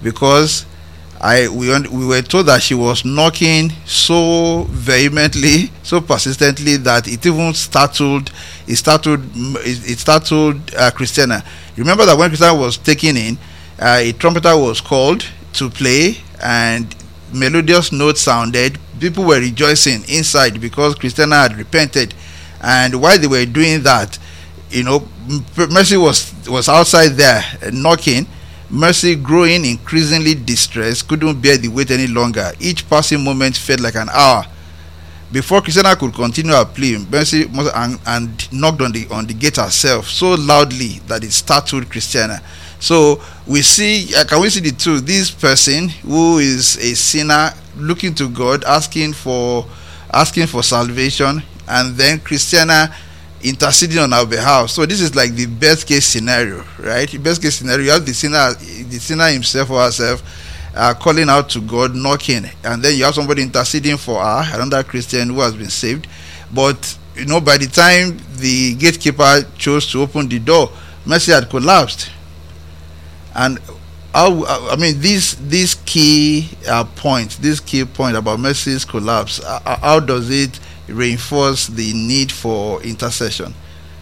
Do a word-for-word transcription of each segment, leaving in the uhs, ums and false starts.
because I we we were told that she was knocking so vehemently, so persistently, that it even startled it startled it startled uh, Christiana. Remember that when Christiana was taken in, uh, a trumpeter was called to play, and melodious notes sounded. People were rejoicing inside because Christiana had repented, and while they were doing that, you know, Mercy was was outside there knocking. Mercy, growing increasingly distressed, couldn't bear the wait any longer. Each passing moment felt like an hour. Before Christiana could continue her plea, Mercy must, and, and knocked on the on the gate herself so loudly that it startled Christiana. So we see, uh, can we see the two? This person who is a sinner looking to God, asking for asking for salvation, and then Christiana interceding on our behalf. So this is like the best case scenario, right? The best case scenario, you have the sinner, the sinner himself or herself, uh, calling out to God, knocking, and then you have somebody interceding for her, another Christian who has been saved. But you know, by the time the gatekeeper chose to open the door, Mercy had collapsed. And how, I mean, this this key uh, point, this key point about Mercy's collapse, uh, how does it reinforce the need for intercession?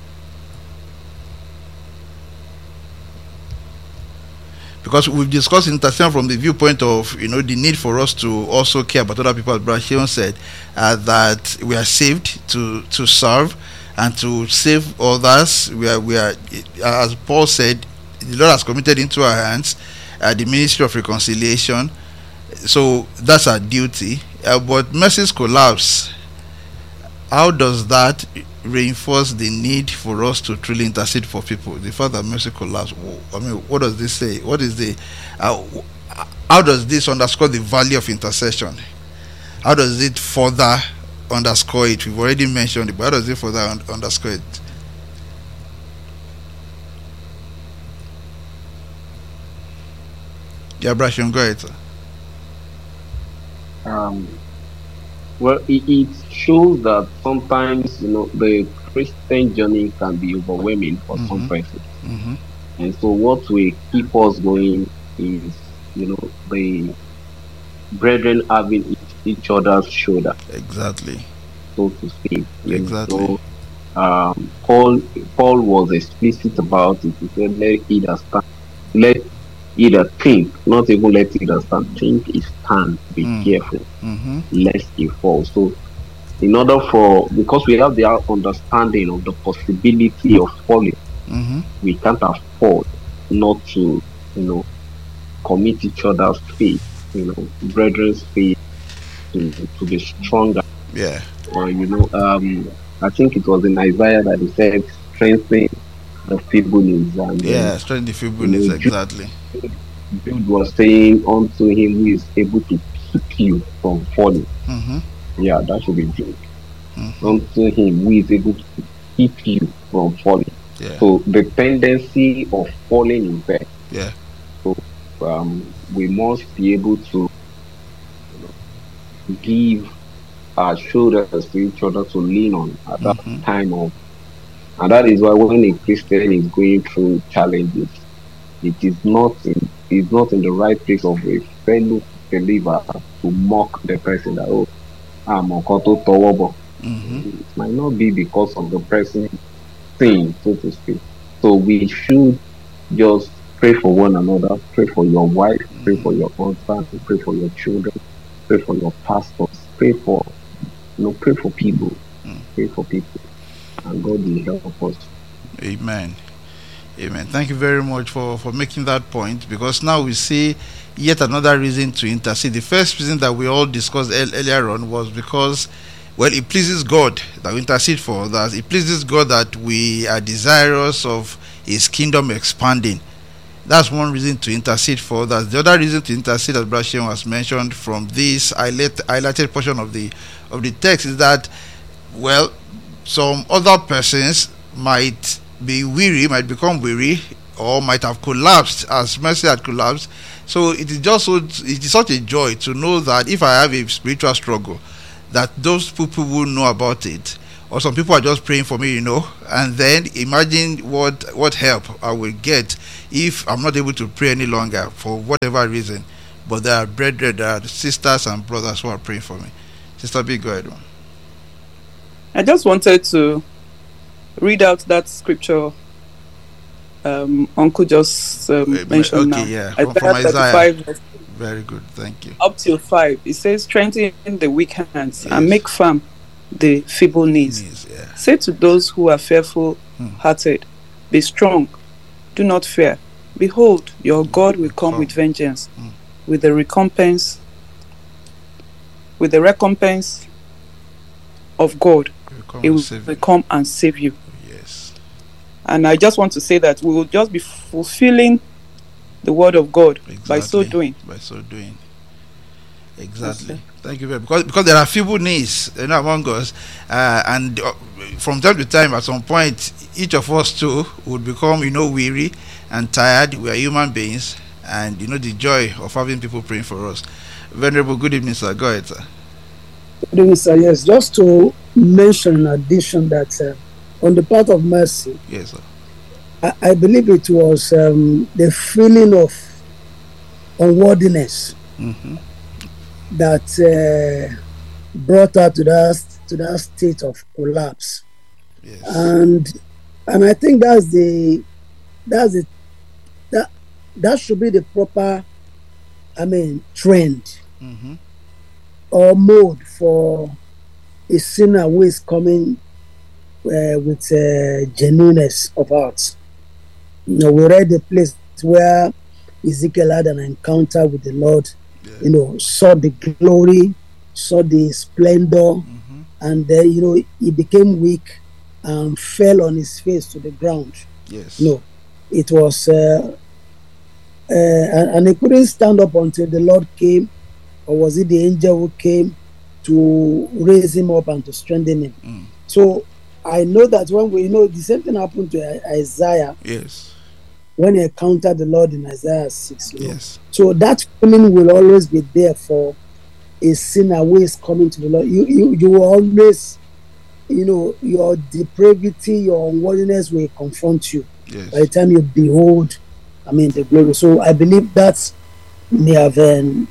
Because we've discussed intercession from the viewpoint of, you know, the need for us to also care about other people. As Brother Sheon said, uh, that we are saved to to serve and to save others. We are we are, as Paul said, the Lord has committed into our hands uh, the ministry of reconciliation. So that's our duty. Uh, but Mercy's collapse, how does that reinforce the need for us to truly intercede for people? The fact that Mercy collapsed, I mean, what does this say? What is the, uh, how does this underscore the value of intercession? How does it further underscore it? We've already mentioned it, but how does it further un- underscore it? Yeah, Brashon, go ahead, sir. Um, well, it, it shows that sometimes, you know, the Christian journey can be overwhelming for Mhm. some persons. Mm-hmm. And so what will keep us going is, you know, the brethren having each, each other's shoulder, Exactly. so to speak. You know. Exactly. So um, Paul Paul was explicit about it. He said, let either stand, let either think, not even let either stand, think is stand, be Mm. careful, Mm-hmm. lest you fall. So in order for, because we have the understanding of the possibility of falling, Mm-hmm. we can't afford not to, you know, commit each other's faith, you know, brethren's faith to, to be stronger. Yeah. Or, you know, um, I think it was in Isaiah that he said, strengthen the feeble knees. And Yeah, um, strength the feeble you know, knees, Jude, exactly. Jude was saying, unto him who is able to keep you from falling. Mm-hmm. Yeah, that should be Jude. Mm-hmm. Unto him who is able to keep you from falling. Yeah. So the tendency of falling is there. Yeah. So um, we must be able to, you know, give our shoulders to each other to lean on at that Mm-hmm. time of, and that is why when a Christian is going through challenges, it is not in it's not in the right place of a fellow believer to mock the person that, oh, I'm a koto towobo. Mm-hmm. It might not be because of the person thing, so to speak. So we should just pray for one another, pray for your wife, pray for your husband, pray for your children, pray for your pastors, pray for, you know, pray for people, Mm. pray for people, and God will help us. Amen. Amen. Thank you very much for, for making that point, because now we see yet another reason to intercede. The first reason that we all discussed el- earlier on was because, well, it pleases God that we intercede for others. It pleases God that we are desirous of His kingdom expanding. That's one reason to intercede for others. The other reason to intercede, as Brother Sheon was mentioned from this highlight, highlighted portion of the of the text, is that, well, some other persons might be weary, might become weary, or might have collapsed as Mercy had collapsed. So it is just so, it is such a joy to know that if I have a spiritual struggle, that those people will know about it, or some people are just praying for me, you know, and then imagine what what help I will get if I'm not able to pray any longer for whatever reason. But there are brethren, there are sisters and brothers who are praying for me. Sister B, go ahead. Man. I just wanted to read out that scripture um, Uncle just um, Wait, mentioned okay, now. yeah, Isaiah from, from Isaiah. thirty-five, Very good, thank you. up till five. It says, strengthen the weak hands Yes. and make firm the feeble knees. Knees, yeah. Say to those who are fearful-hearted, be strong, do not fear. Behold, your God will come with vengeance, Mm. with the recompense, with the recompense of God. Will come He and will save will you. come and save you. Yes. And I just want to say that we will just be fulfilling the word of God by so Exactly. doing. By so doing. Exactly. Yes, Thank you very much. Because because there are feeble needs, you know, among us, uh, and uh, from time to time, at some point, each of us too would become, you know, weary and tired. We are human beings, and you know the joy of having people praying for us. Venerable, good evening, sir. Go ahead, sir. Good evening, sir. Yes, just to mention in addition that uh, on the part of mercy, Yes, sir. I, I believe it was um, the feeling of unworthiness Mm-hmm. that uh, brought her to that to that state of collapse, Yes. and and I think that's the that's the that that should be the proper, I mean, trend Mm-hmm. or mode for a sinner who is coming uh, with uh, genuineness of heart. You know, we read the place where Ezekiel had an encounter with the Lord, Yeah. you know, saw the glory, saw the splendor, Mm-hmm. and then, you know, he became weak and fell on his face to the ground. Yes. No, it was, uh, uh, and, and he couldn't stand up until the Lord came, or was it the angel who came to raise him up and to strengthen him? Mm. So I know that when we, you know, the same thing happened to I- Isaiah Yes. when he encountered the Lord in Isaiah six. You know? Yes. So that feeling will always be there for a sinner who is coming to the Lord. You, you, you will always, you know, your depravity, your unworthiness will confront you Yes. by the time you behold, I mean, the glory. So I believe that may have um,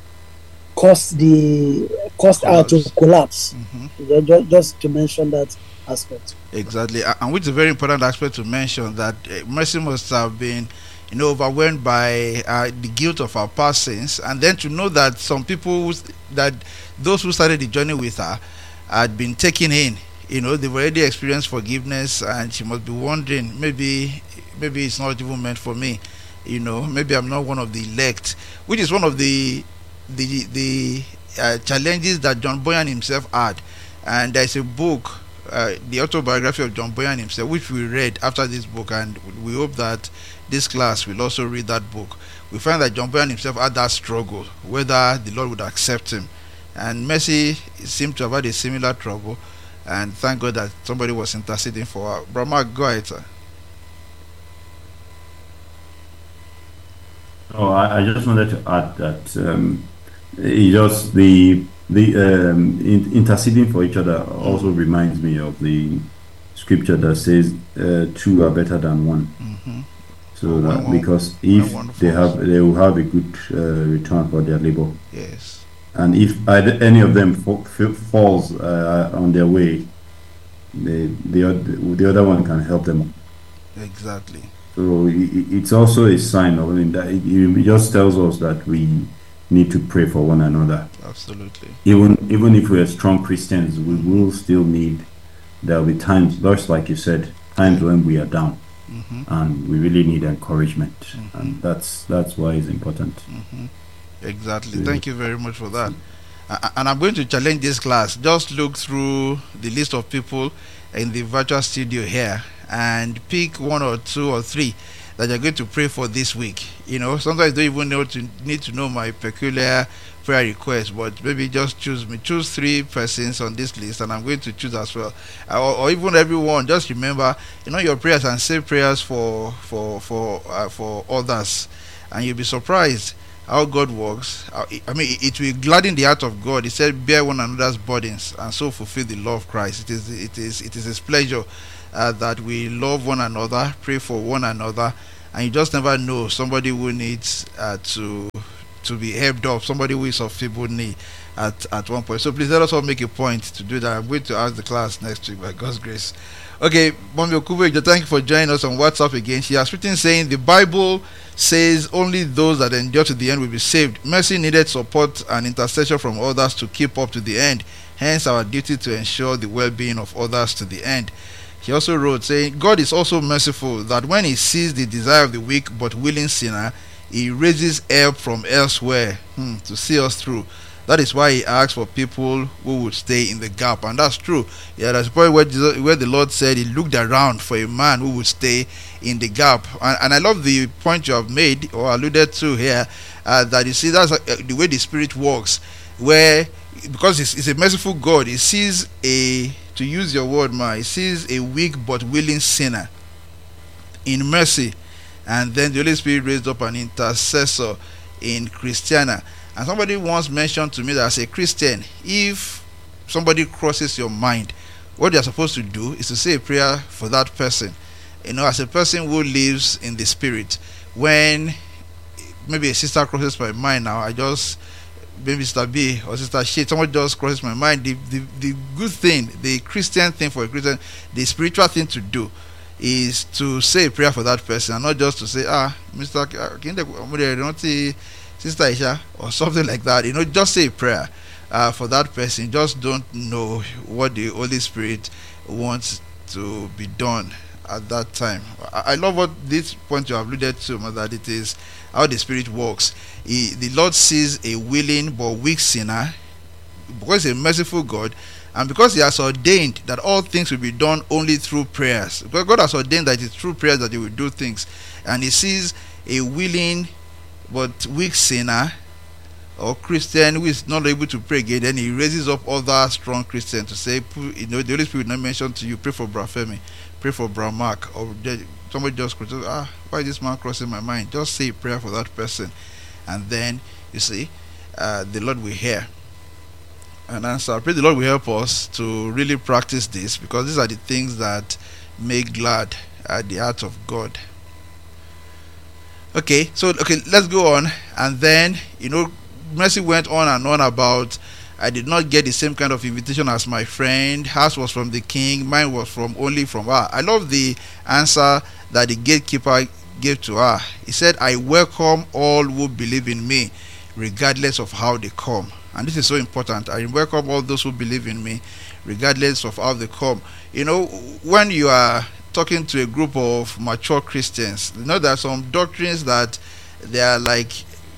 caused the caused her to Collapse. collapse. Mm-hmm. Ju- ju- Just to mention that aspect. Exactly, A- and which is a very important aspect to mention, that uh, mercy must have been, you know, overwhelmed by uh, the guilt of our past sins, and then to know that some people who, s- that those who started the journey with her had been taken in, you know, they've already experienced forgiveness, and she must be wondering, maybe, maybe it's not even meant for me, you know, maybe I'm not one of the elect, which is one of the the the uh, challenges that John Boyan himself had, and there's a book. Uh, the autobiography of John Boyan himself, which we read after this book, and we hope that this class will also read that book. We find that John Boyan himself had that struggle whether the Lord would accept him, and Mercy seemed to have had a similar trouble, and thank God that somebody was interceding for her. Brahma, go ahead, sir. Oh, I, I just wanted to add that um, it just the the um, in, interceding for each other also reminds me of the scripture that says uh, two are better than one. Mm-hmm. So One- that one- because one if one they falls. have they will have a good uh, return for their labor, Yes. and if either, any of them fa- fa- falls uh, on their way, the the oth- the other one can help them. Exactly. So i- i- it's also a sign of, I mean, that it, it just tells us that we need to pray for one another. Absolutely. Even even if we are strong Christians, we will still need. There will be times, just like you said, times when we are down, Mm-hmm. and we really need encouragement, Mhm. and that's that's why it's important. Mm-hmm. Exactly. Yeah. Thank you very much for that. A- And I'm going to challenge this class. Just look through the list of people in the virtual studio here and pick one or two or three that you're going to pray for this week. You know, sometimes you don't even know to need to know my peculiar prayer request, but maybe just choose me. Choose three persons on this list, and I'm going to choose as well, or, or even everyone. Just remember, you know, your prayers and say prayers for for for uh, for others, and you'll be surprised how God works. How, I mean, it, it will gladden the heart of God. He said, "Bear one another's burdens, and so fulfill the law of Christ." It is, it is, it is His pleasure uh, that we love one another, pray for one another, and you just never know somebody who needs uh, to to be helped up, somebody who is of feeble knee at at one point. So please let us all make a point to do that. I'm going to ask the class next week by God's grace. Okay, Mommy Okubejo, thank you for joining us on WhatsApp again. She has written saying the Bible says only those that endure to the end will be saved. Mercy needed support and intercession from others to keep up to the end. Hence our duty to ensure the well-being of others to the end. He also wrote saying God is also merciful, that when He sees the desire of the weak but willing sinner, He raises help from elsewhere hmm, to see us through. That is why He asks for people who would stay in the gap, and that's true. Yeah, there's a point where, Jesus, where the Lord said He looked around for a man who would stay in the gap, and, and I love the point you have made or alluded to here, uh, that you see that's uh, the way the Spirit works, where because it's, it's a merciful God, He sees a, to use your word, man, He sees a weak but willing sinner in mercy, and then the Holy Spirit raised up an intercessor in Christiana. And somebody once mentioned to me that as a Christian, if somebody crosses your mind, what you're supposed to do is to say a prayer for that person. You know, as a person who lives in the Spirit, when maybe a sister crosses my mind now, I just, maybe Sister B or Sister She, someone just crosses my mind, the, the, the good thing, the Christian thing for a Christian, the spiritual thing to do is to say a prayer for that person, and not just to say, ah, Mister K- Sister Isha, or something like that. You know, just say a prayer uh, for that person. Just don't know what the Holy Spirit wants to be done at that time. I, I love what this point you have alluded to, that it is how the Spirit works. He, the Lord sees a willing but weak sinner, because He's a merciful God, and because He has ordained that all things will be done only through prayers. Because God has ordained that it's through prayers that He will do things, and He sees a willing but weak sinner or Christian who is not able to pray again, then He raises up other strong Christians to say, you know, the Holy Spirit will not mention to you, pray for Bra Femi, pray for Bra Mark, or somebody just crosses, ah, why is this man crossing my mind? Just say a prayer for that person, and then you see, uh, the Lord will hear and answer. I pray the Lord will help us to really practice this, because these are the things that make glad at the heart of God. Okay, so okay, let's go on. And then, you know, Mercy went on and on about, I did not get the same kind of invitation as my friend. Hers was from the king, mine was from only from her. I love the answer that the gatekeeper gave to her. He said, I welcome all who believe in me, regardless of how they come. And this is so important. I welcome all those who believe in me, regardless of how they come. You know, when you are talking to a group of mature Christians, you know, there are some doctrines that they are like,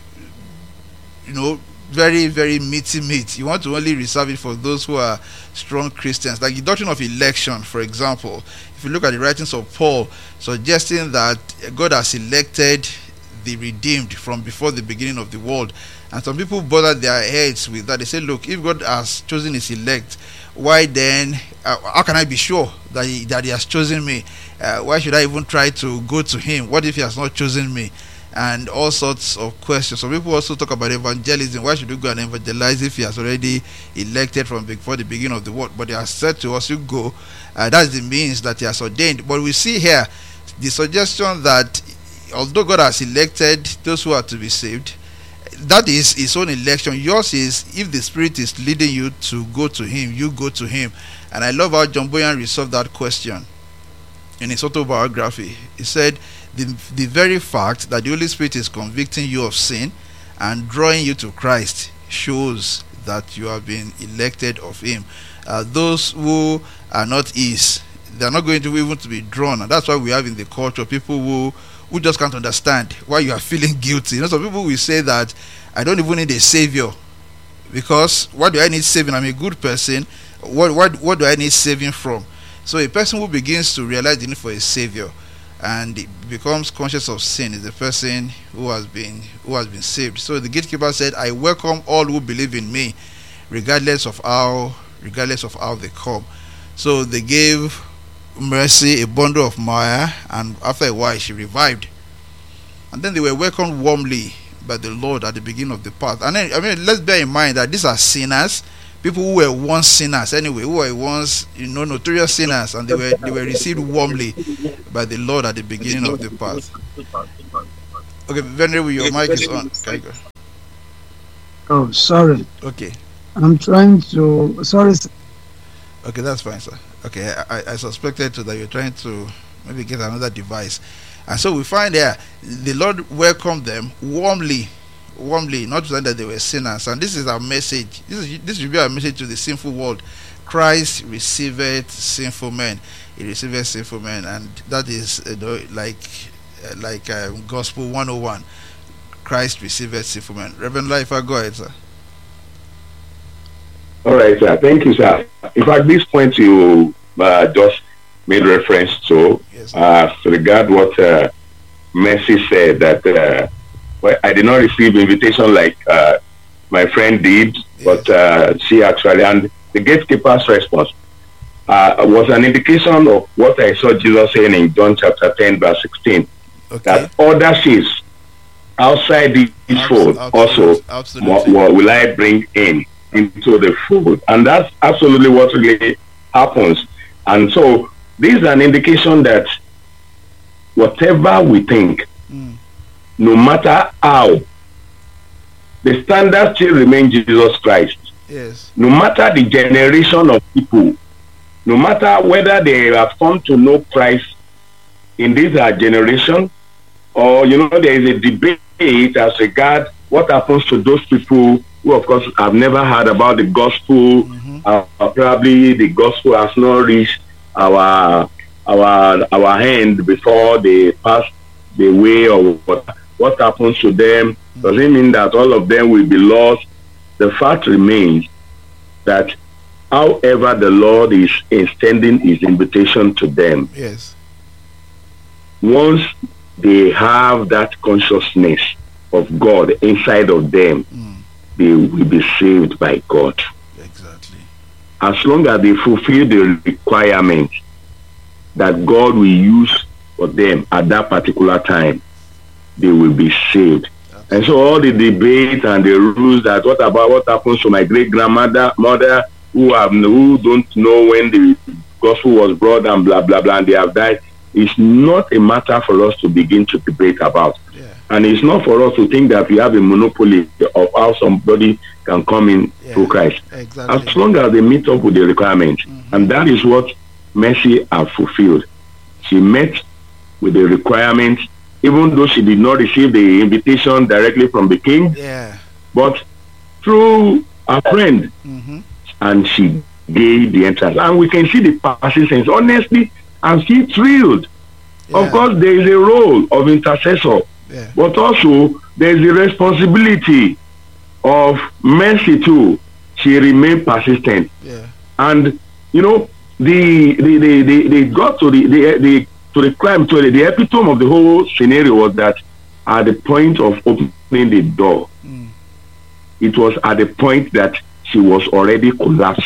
you know, very, very meaty meat. You want to only reserve it for those who are strong Christians. Like the doctrine of election, for example. If you look at the writings of Paul, suggesting that God has elected the redeemed from before the beginning of the world. And some people bother their heads with that. They say, look, if God has chosen His elect, why then, uh, how can I be sure that he, that he has chosen me? Uh, why should I even try to go to Him? What if He has not chosen me? And all sorts of questions. Some people also talk about evangelism. Why should we go and evangelize if He has already elected from before the beginning of the world? But He has said to us, you go. Uh, that's the means that He has ordained. But we see here the suggestion that although God has elected those who are to be saved, that is His own election. Yours is, if the Spirit is leading you to go to Him, you go to Him. And I love how John Boyan resolved that question in his autobiography. He said, the, the very fact that the Holy Spirit is convicting you of sin and drawing you to Christ shows that you have been elected of Him. Uh, those who are not His, they are not going to be able to be drawn. And that's why we have in the culture people who who just can't understand why you are feeling guilty. You know, some people will say that I don't even need a savior, because what do I need saving? I'm a good person. What what what do I need saving from? So a person who begins to realize the need for a savior and becomes conscious of sin is the person who has been who has been saved. So the gatekeeper said, I welcome all who believe in me, regardless of how regardless of how they come. So they gave Mercy a bundle of mire, and after a while she revived. And then they were welcomed warmly by the Lord at the beginning of the path. And then, I mean, let's bear in mind that these are sinners, people who were once sinners anyway, who were once, you know, notorious sinners, and they were they were received warmly by the Lord at the beginning of the path. Okay, Venerable, your mic is on. Can you go? Oh, sorry. Okay. I'm trying to. Sorry. sir. Okay, that's fine, sir. Okay, I, I suspected too that you're trying to maybe get another device. And so we find there, the Lord welcomed them warmly, warmly, not to say that they were sinners. And this is our message. This is this should be our message to the sinful world. Christ received sinful men. He received sinful men, and that is, you know, like uh, like um, Gospel one oh one. Christ received sinful men. Reverend Life, go ahead, sir. All right, sir. Thank you, sir. In fact, this point you uh, just made reference to, Yes, uh, regard what uh, Mercy said, that uh, well, I did not receive invitation like uh, my friend did, Yes. but uh, she actually, and the gatekeeper's response uh, was an indication of what I saw Jesus saying in John chapter ten, verse sixteen, okay. that other sheep outside this Abs- fold also absolutely. what, what will I bring in into the fold, and that's absolutely what really happens. And so this is an indication that whatever we think, Mm. no matter how, the standard still remains Jesus Christ. Yes. No matter the generation of people, no matter whether they have come to know Christ in this uh, generation, or, you know, there is a debate as regard what happens to those people who, of course, have never heard about the gospel. Mm-hmm. Uh, probably the gospel has not reached our our our hand before they pass the way, or what, what happens to them. Does it mean that all of them will be lost? The fact remains that however the Lord is extending his invitation to them, Yes. once they have that consciousness of God inside of them, Mm. they will be saved by God. Exactly. As long as they fulfill the requirements that God will use for them at that particular time, they will be saved. And so all the debate and the rules that what about what happens to my great grandmother mother who have who don't know when the gospel was brought and blah blah blah and they have died, is not a matter for us to begin to debate about. Yeah. And it's not for us to think that we have a monopoly of how somebody can come in Yeah. through Christ. Exactly. As long as they meet up with the requirements. Mm-hmm. And that is what Mercy have fulfilled. She met with the requirements, even though she did not receive the invitation directly from the king, Yeah. but through a friend, Mm-hmm. and she gave the entrance. And we can see the persistence. Honestly, I'm still thrilled. Yeah. Of course, there is a role of intercessor, Yeah. but also there is the responsibility of Mercy too. She remained persistent. Yeah. And you know, the the the, the, they got to the, the the to the crime to the, the epitome of the whole scenario was that at the point of opening the door, Mm. it was at the point that she was already collapsing.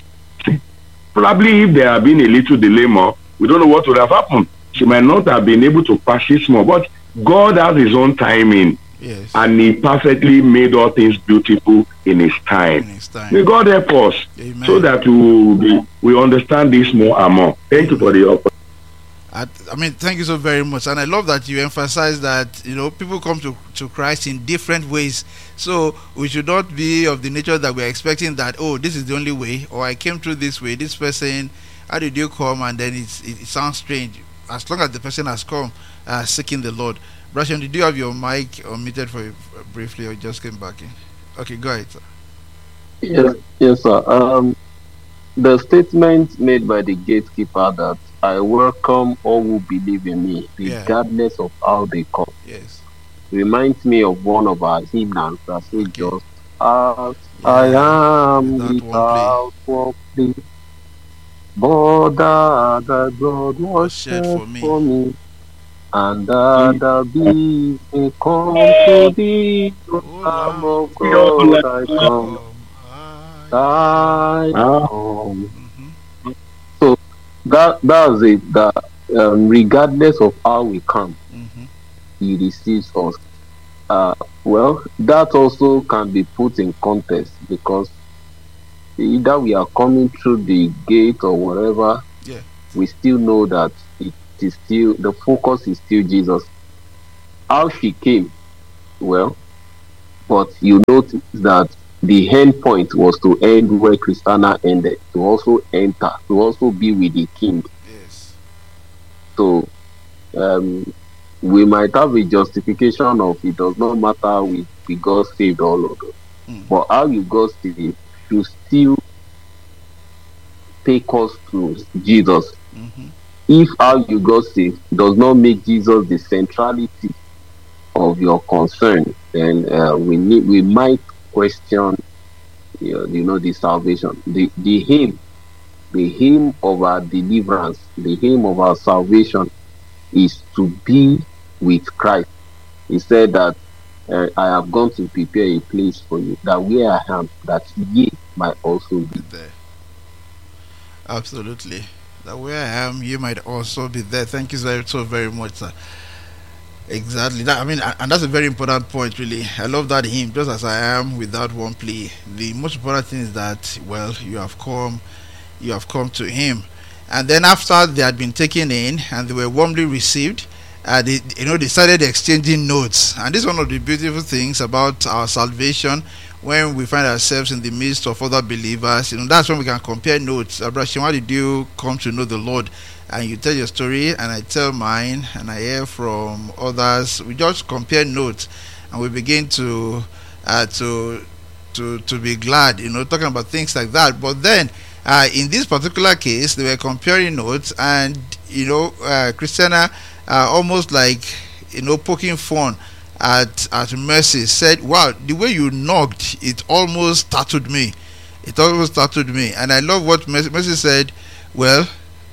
Probably if there had been a little delay more, we don't know what would have happened. She might not have been able to persist more, but God has his own timing, Yes. and he perfectly made all things beautiful in his time. In his time. May God help us Amen. so that we, we understand this more and more. Thank you for the opportunity. I, I mean, thank you so very much, and I love that you emphasize that, you know, people come to, to Christ in different ways. So we should not be of the nature that we're expecting that, oh, this is the only way, or I came through this way. This person, how did you come? And then it's, it, it sounds strange. As long as the person has come uh, seeking the Lord. Brashon, did you have your mic unmuted for uh, briefly, or you just came back in? Okay, go ahead, sir. Yes, yes, sir. Um, the statement made by the gatekeeper that I welcome all who believe in me, Yeah. regardless of how they come, Yes. reminds me of one of our hymns that says, Okay. just as Yeah, I am without one without one plea, but that the blood was shed shed for me. for me, and that the beast may come to thee, O Lamb of God, I come, I come. Mhm. So that that's it. That um, regardless of how we come, Mhm. He receives us. Uh, well, that also can be put in context because either we are coming through the gate or whatever, Yeah. we still know that it is still the focus is still Jesus. How she came, well, but you notice that the end point was to end where Christiana ended, to also enter, to also be with the king. Yes. So um, we might have a justification of it does not matter we, we got saved all of us. Mm. But how you got saved should still take us to Jesus. Mm-hmm. If how you got saved does not make Jesus the centrality of your concern, then uh, we need we might question you know, you know the salvation. The the aim, the aim of our deliverance, the aim of our salvation is to be with Christ. He said that uh, I have gone to prepare a place for you, that where I am, that ye might also be. There. Absolutely. That where I am, you might also be there. Thank you so, so very much, sir. Exactly. That I mean, a- and that's a very important point. Really, I love that hymn. Just as I am, without one plea. The most important thing is that, well, you have come, you have come to Him, and then after they had been taken in and they were warmly received, uh, they, you know, they started exchanging notes. And this is one of the beautiful things about our salvation. When we find ourselves in the midst of other believers, you know, that's when we can compare notes. Abraham, how did you come to know the Lord? And you tell your story, and I tell mine, and I hear from others. We just compare notes, and we begin to uh, to to to be glad, you know, talking about things like that. But then, uh, in this particular case, they were comparing notes, and you know, uh, Christiana, uh, almost like you know, poking fun at at Mercy, said, "Wow, the way you knocked, it almost startled me. It almost startled me." And I love what Mercy, Mercy said. Well,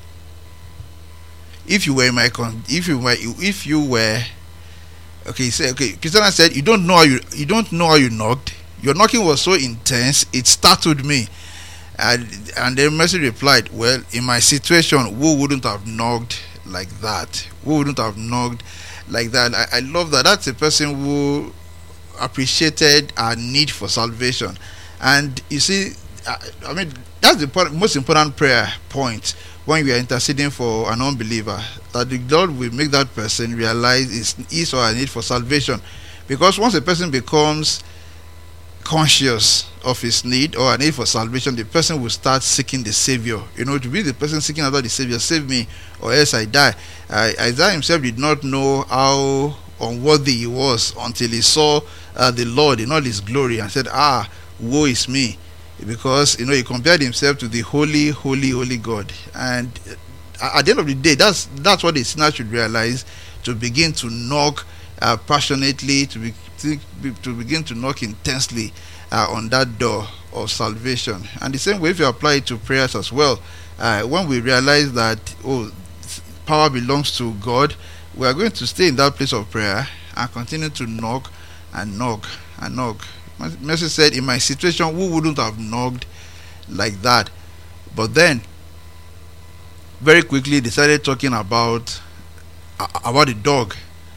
if you were in my con if you were if you were okay, say okay, Christiana said, you don't know how you you don't know how you knocked. Your knocking was so intense, it startled me. And and then Mercy replied, well, in my situation, who wouldn't have knocked like that? Who wouldn't have knocked like that? I, I love that. That's a person who appreciated our need for salvation. And you see, I, I mean, that's the important, most important prayer point when we are interceding for an unbeliever, that the Lord will make that person realize his, his or her need for salvation. Because once a person becomes conscious of his need or a need for salvation, the person will start seeking the Savior. You know, to be the person seeking after the Savior, save me or else I die. Uh, Isaiah himself did not know how unworthy he was until he saw uh, the Lord in all his glory and said, ah, woe is me. Because you know, he compared himself to the holy, holy, holy God. And uh, at the end of the day, that's that's what the sinner should realize, to begin to knock uh, passionately, to be to, to begin to knock intensely uh, on that door of salvation. And the same way, if you apply it to prayers as well, uh, when we realize that oh, power belongs to God, we are going to stay in that place of prayer and continue to knock and knock and knock. Mercy said, in my situation, who wouldn't have knocked like that? But then, very quickly, they started talking about uh, about the dog.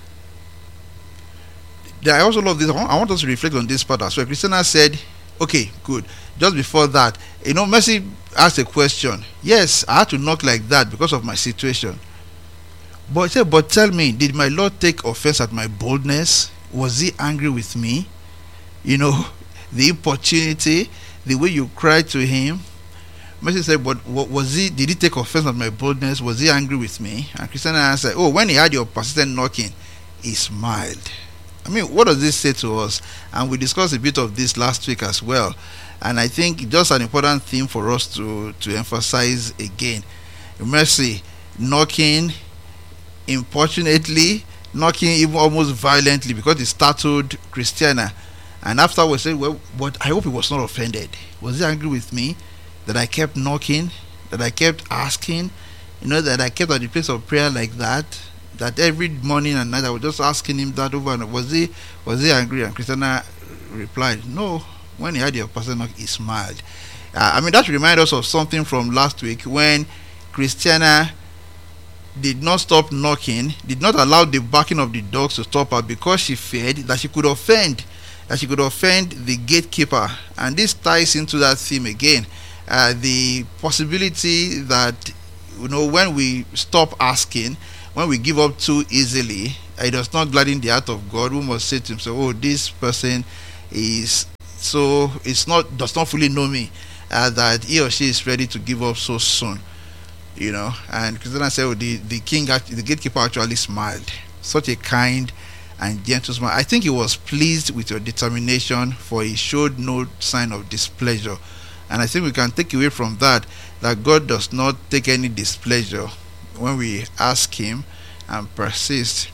I also love this. I want, I want us to reflect on this part as well. Christina said, okay, good. Just before that, you know, Mercy asked a question. Yes, I had to knock like that because of my situation. But he said, but tell me, did my Lord take offense at my boldness? Was he angry with me? You know, the opportunity, the way you cried to him. Mercy said, but what was he, did he take offense at my boldness? Was he angry with me? And Christiana answered, oh, when he had your persistent knocking, he smiled. I mean, what does this say to us? And we discussed a bit of this last week as well. And I think just an important theme for us to, to emphasize again. Mercy, knocking importunately, knocking even almost violently, because it startled Christiana. And afterwards said, well, but I hope he was not offended. Was he angry with me that I kept knocking, that I kept asking, you know, that I kept at the place of prayer like that, that every morning and night I was just asking him that over and over. Was he, was he angry? And Christiana replied, no. When he had your person knock, he smiled. Uh, I mean, that reminds us of something from last week when Christiana did not stop knocking, did not allow the barking of the dogs to stop her, because she feared that she could offend, that she could offend the gatekeeper. And this ties into that theme again, uh, the possibility that, you know, when we stop asking, when we give up too easily, it does not gladden the heart of God. We must say to himself, oh, this person is so, it's not, does not fully know me, uh, that he or she is ready to give up so soon. You know, and Christina said, oh, the, the king, act- the gatekeeper actually smiled. Such a kind and gentle smile. I think he was pleased with your determination, for he showed no sign of displeasure. And I think we can take away from that, that God does not take any displeasure when we ask him and persist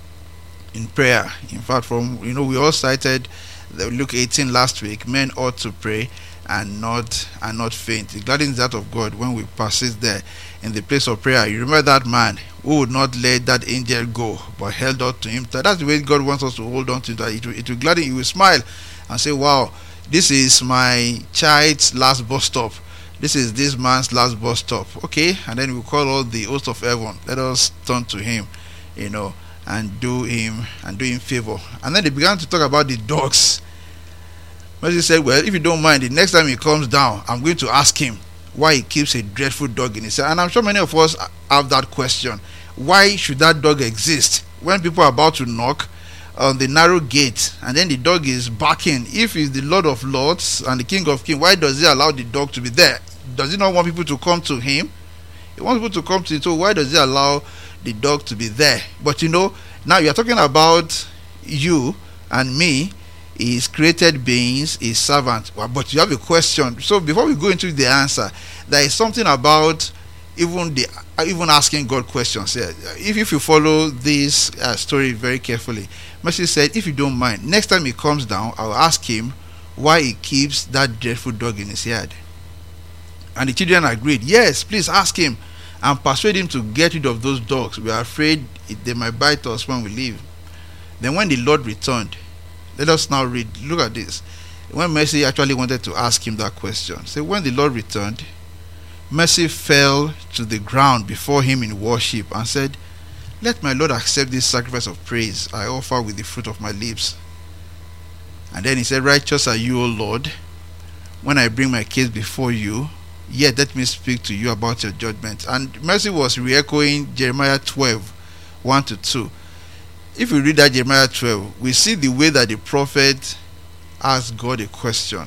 in prayer. In fact, from, you know, we all cited the Luke eighteen last week, men ought to pray and not and not faint. It gladdens that of God when we persist there in the place of prayer. You remember that man who would not let that angel go, but held on to him. So that's the way God wants us to hold on to that. It will, it will gladden you. Will smile and say, wow, this is my child's last bus stop. This is this man's last bus stop. Okay, and then we call all the host of heaven. Let us turn to him, you know, and do him and do him favor. And then they began to talk about the dogs. Mercy said, well, if you don't mind, the next time he comes down, I'm going to ask him why he keeps a dreadful dog in his head. And I'm sure many of us have that question. Why should that dog exist when people are about to knock on the narrow gate and then the dog is barking? If he's the Lord of Lords and the King of Kings, why does he allow the dog to be there? Does he not want people to come to him? He wants people to come to him. So why does he allow the dog to be there? But you know, now you're talking about you and me, his created beings, his servants. But you have a question. So before we go into the answer, there is something about even the even asking God questions. If, if you follow this uh, story very carefully, Mercy said, if you don't mind, next time he comes down, I'll ask him why he keeps that dreadful dog in his yard. And the children agreed, yes, please ask him and persuade him to get rid of those dogs. We are afraid they might bite us when we leave. Then when the Lord returned, let us now read. Look at this. When Mercy actually wanted to ask him that question. So when the Lord returned, Mercy fell to the ground before him in worship and said, let my Lord accept this sacrifice of praise I offer with the fruit of my lips. And then he said, righteous are you, O Lord, when I bring my case before you, yet let me speak to you about your judgment. And Mercy was re-echoing Jeremiah twelve, one to two. If we read that Jeremiah twelve, we see the way that the prophet asked God a question.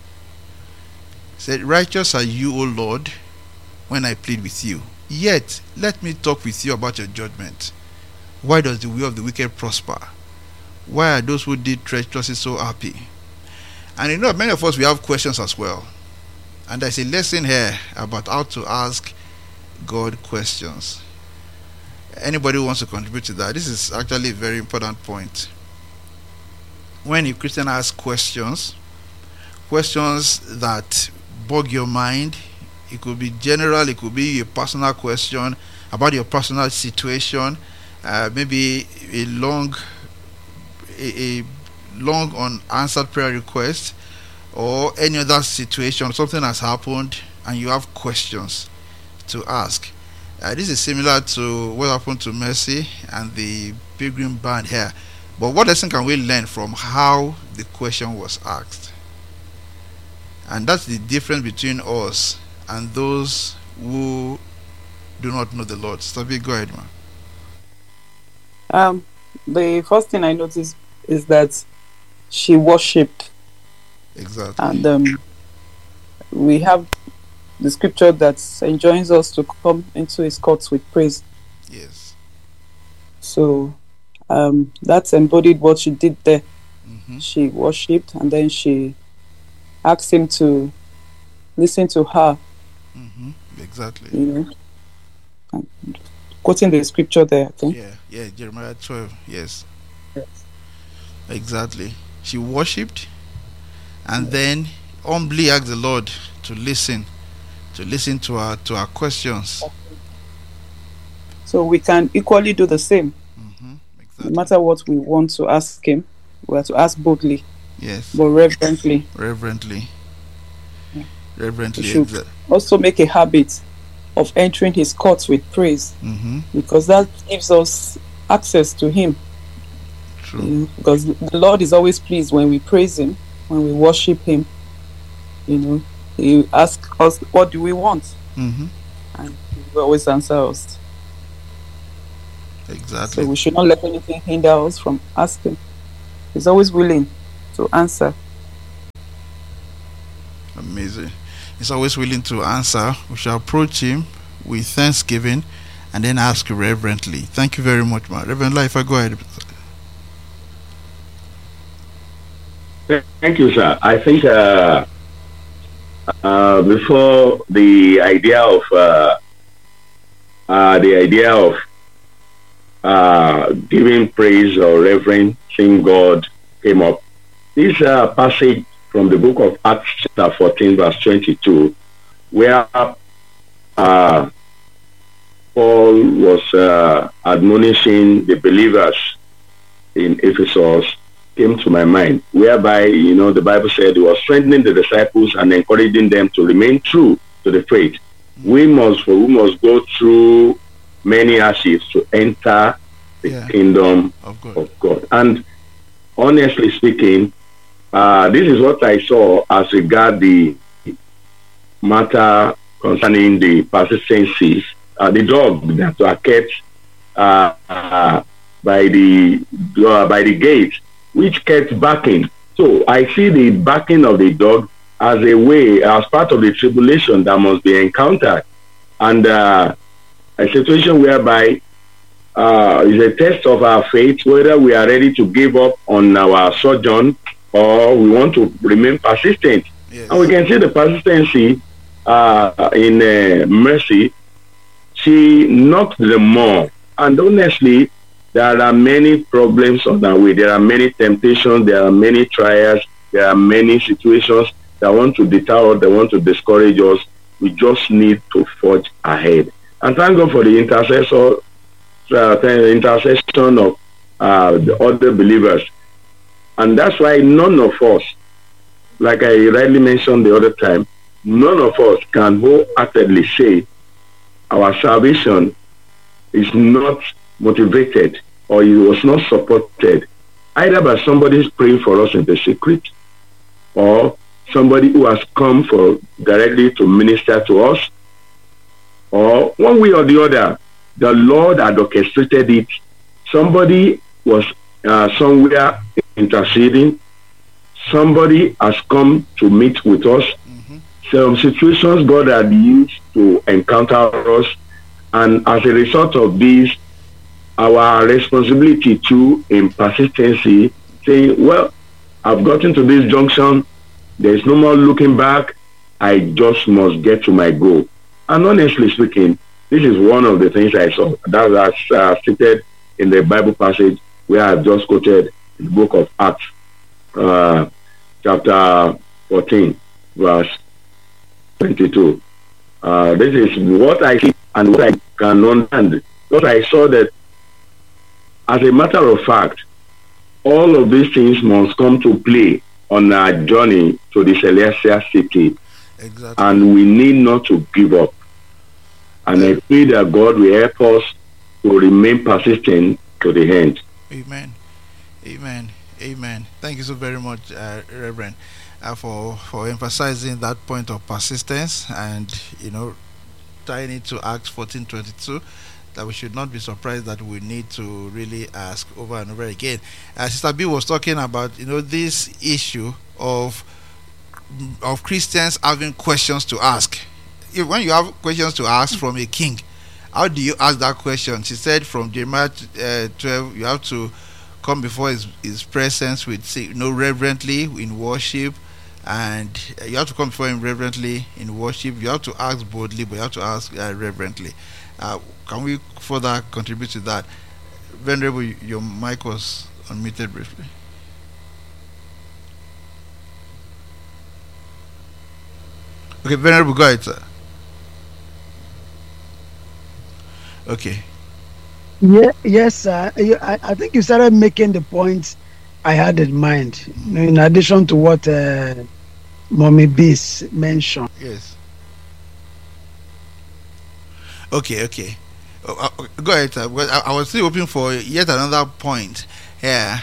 He said, righteous are you, O Lord, when I plead with you. Yet, let me talk with you about your judgment. Why does the way of the wicked prosper? Why are those who did treacherously so happy? And you know, many of us, we have questions as well. And there's a lesson here about how to ask God questions. Anybody who wants to contribute to that? This is actually a very important point. When a Christian asks questions, questions that bog your mind, it could be general, it could be a personal question about your personal situation, uh, maybe a long, a, a long unanswered prayer request, or any other situation, something has happened, and you have questions to ask. Uh, this is similar to what happened to Mercy and the pilgrim band here. But what lesson can we learn from how the question was asked? And that's the difference between us and those who do not know the Lord. Stabi, go ahead, man. Um, the first thing I noticed is that she worshipped. Exactly. And um, we have the scripture that enjoins us to come into his courts with praise. Yes. So um, that's embodied what she did there. Mm-hmm. She worshipped, and then she asked him to listen to her. Mm-hmm. Exactly. You know, and quoting the scripture there, I think. Yeah, yeah, Jeremiah twelve. Yes. Yes. Exactly. She worshipped, and yes, then humbly asked the Lord to listen. To listen to our to our questions. So we can equally do the same. Mm-hmm, exactly. No matter what we want to ask him, we have to ask boldly. Yes. But reverently. Reverently. Yeah. Reverently. We should exa- also make a habit of entering his courts with praise, Mm-hmm. because that gives us access to him. True. You know, because the Lord is always pleased when we praise him, when we worship him. You know, he asks us, what do we want? Mm-hmm. And he will always answer us. Exactly. So we should not let anything hinder us from asking. He's always willing to answer. Amazing. He's always willing to answer. We shall approach him with thanksgiving and then ask reverently. Thank you very much, ma. Reverend Life, I go ahead. Thank you, sir. I think uh, uh, before the idea of uh, uh, the idea of uh, giving praise or reverencing God came up, this uh, passage from the book of Acts, chapter fourteen, verse twenty-two, where uh, Paul was uh, admonishing the believers in Ephesus, came to my mind, whereby, you know, the Bible said he was strengthening the disciples and encouraging them to remain true to the faith. We must, we must go through many hardships to enter the Yeah. kingdom Of God. of God. And honestly speaking, uh, this is what I saw as regard the matter concerning the persistency, uh, the dog that were kept uh, uh, by the uh, by the gate, which kept barking. So I see the barking of the dog as a way, as part of the tribulation that must be encountered, and uh, a situation whereby uh, is a test of our faith, whether we are ready to give up on our sojourn or we want to remain persistent. Yes. And we can see the persistency uh, in uh, Mercy. She knocked them more, and honestly, there are many problems on our way. There are many temptations. There are many trials. There are many situations that want to deter us, that want to discourage us. We just need to forge ahead. And thank God for the intercessor, uh, the intercession of uh, the other believers. And that's why none of us, like I rightly mentioned the other time, none of us can wholeheartedly say our salvation is not motivated or it was not supported either by somebody praying for us in the secret or somebody who has come for directly to minister to us, or one way or the other, the Lord had orchestrated it. Somebody was uh, somewhere interceding. Somebody has come to meet with us. Mm-hmm. Some situations God had used to encounter us, and as a result of this, our responsibility too in persistency, saying, well, I've gotten to this junction, there's no more looking back, I just must get to my goal. And honestly speaking, this is one of the things I saw that was uh, stated in the Bible passage where I've just quoted in the book of Acts, uh, chapter fourteen, verse twenty-two. Uh, this is what I see and what I can understand. Because I saw that, as a matter of fact, all of these things must come to play on our journey to the celestial city. Exactly. And we need not to give up. And I pray that God will help us to remain persistent to the end. Amen. Amen. Amen. Thank you so very much, uh, Reverend, uh, for for emphasizing that point of persistence and, you know, tying it to Acts fourteen twenty-two, that we should not be surprised that we need to really ask over and over again. Uh, Sister B was talking about, you know, this issue of of Christians having questions to ask. If, when you have questions to ask from a king, how do you ask that question? She said from Jeremiah uh, twelve, you have to come before his, his presence with, you know, reverently in worship, and you have to come before him reverently in worship. You have to ask boldly, but you have to ask uh, reverently. Uh, can we further contribute to that? Venerable, your mic was unmuted briefly. Okay, Venerable, go ahead, sir. Okay. Yeah, yes, sir. You- I, I think you started making the point I had in mind, you know, in addition to what uh, Mommy Beast mentioned. Yes. Okay, okay. Uh, uh, go ahead, sir, because I, I was still hoping for yet another point. Yeah.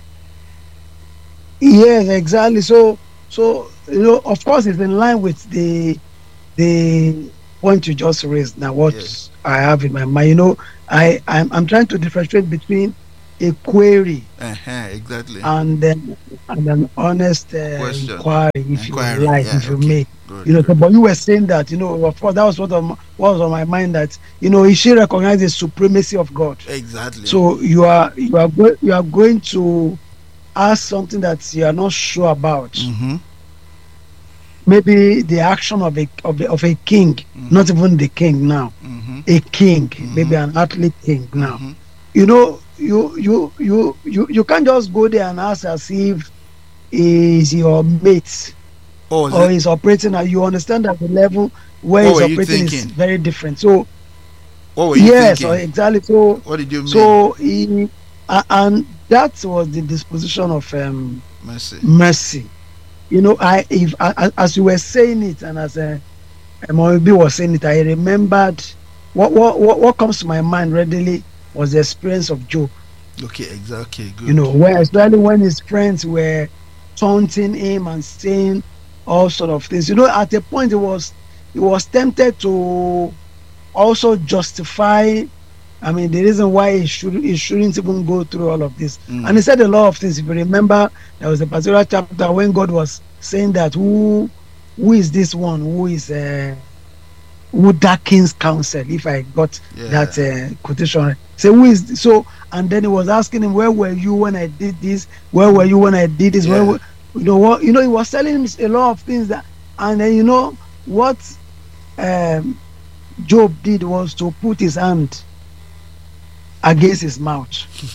Yes, exactly. So, so you know, of course, it's in line with the the point you just raised. Now, what Yes. I have in my mind, you know, I I'm, I'm trying to differentiate between a query Uh-huh, exactly. and then and an honest uh, Question. inquiry, if you Inquiry. like, Yeah. if you Okay. may. Good. You know, so, Good. but you were saying that, you know, of course, that was what, on, what was on my mind. That, you know, she recognized the supremacy of God. Exactly. So you are you are go- you are going to ask something that you are not sure about. Mm-hmm. Maybe the action of a of, a, of a king, Mm-hmm. not even the king now, Mm-hmm. a king, Mhm. maybe an athlete king now. Mm-hmm. You know, you you you you you can't just go there and ask as if is your mate Oh, is or it? is operating at. You understand that the level where What he's were you operating is thinking? very different. So What were you yes, or thinking? exactly. So What did you mean? so he a- and that was the disposition of um, Mercy. mercy. You know, I if a- a- as you were saying it, and as uh, Moibi was saying it, I remembered what, what what what comes to my mind readily was the experience of Job. Okay, exactly. Good. You know, where especially when his friends were taunting him and saying all sort of things. You know, at a point he was he was tempted to also justify. I mean, the reason why he should he shouldn't even go through all of this. Mm. And he said a lot of things. If you remember, there was a particular chapter when God was saying that who who is this one who is uh, who darkens counsel, if I got Yeah. that uh, quotation right. So who is this? So, and then he was asking him, where were you when I did this? Where were you when I did this? Where Yeah. were, you know what? You know, he was telling him a lot of things that, and then you know what um, Job did was to put his hand against his mouth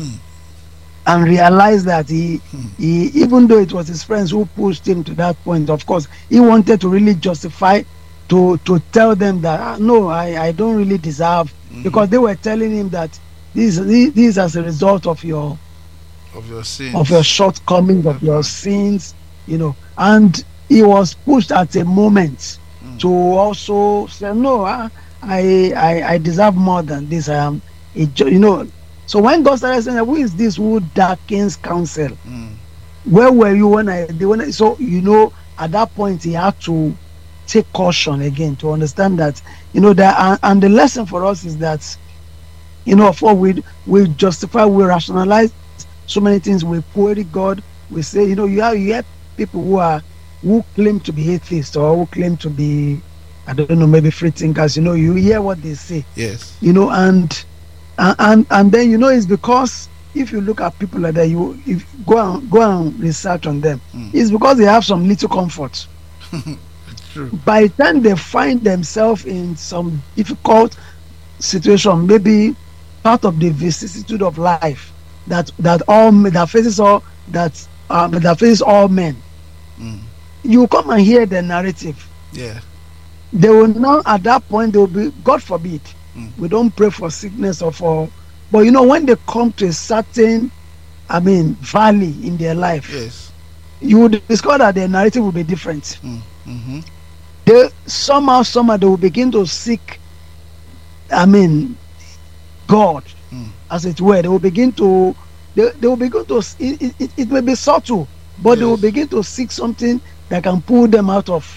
and realize that he he even though it was his friends who pushed him to that point, of course he wanted to really justify, to to tell them that ah, no, I I don't really deserve, Mhm. because they were telling him that this this this as a result of your Of your sins. of your shortcomings, of your Definitely. sins, you know, and he was pushed at a moment Mm. to also say no, I I I, I deserve more than this. I am a ju- you know. So when God started saying, who is this who darkens counsel? Mm. Where were you when I did when I, so you know at that point he had to take caution again to understand that, you know, that and, and the lesson for us is that, you know, for we we justify, we rationalize so many things, we query God, we say, you know, you have you have people who are who claim to be atheists or who claim to be, I don't know, maybe free thinkers, you know, you hear what they say, Yes. you know, and and and, and then, you know, it's because if you look at people like that, you if go and go and research on them, Mm. it's because they have some little comfort. It's true. By the time they find themselves in some difficult situation, maybe part of the vicissitude of life that that all men- that faces all that um, that faces all men, Mm. you come and hear the narrative. Yeah. They will now at that point they will be, God forbid, Mm. we don't pray for sickness or for, but you know, when they come to a certain, I mean, valley in their life, Yes. you will discover that their narrative will be different. Mm. Mm-hmm. They somehow somehow they will begin to seek, I mean, God, Mm. as it were. They will begin to they, they will begin to it, it, it may be subtle, but they will Yes. begin to seek something that can pull them out of